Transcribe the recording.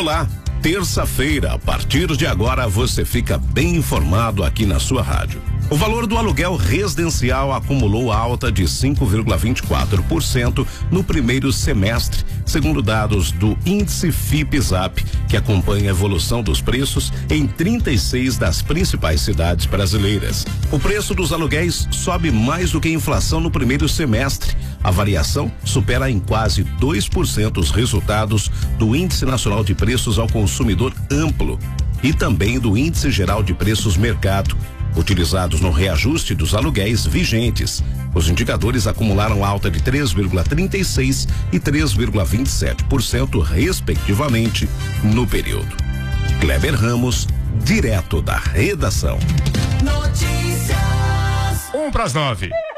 Olá, terça-feira, a partir de agora você fica bem informado aqui na sua rádio. O valor do aluguel residencial acumulou alta de 5,24% no primeiro semestre, segundo dados do índice FIPE-ZAP, que acompanha a evolução dos preços em 36 das principais cidades brasileiras. O preço dos aluguéis sobe mais do que a inflação no primeiro semestre. A variação supera em quase 2% os resultados do Índice Nacional de Preços ao Consumidor Amplo e também do Índice Geral de Preços Mercado, utilizados no reajuste dos aluguéis vigentes. Os indicadores acumularam alta de 3,36% e 3,27%, respectivamente, no período. Kleber Ramos, direto da redação. Notícias 8:50.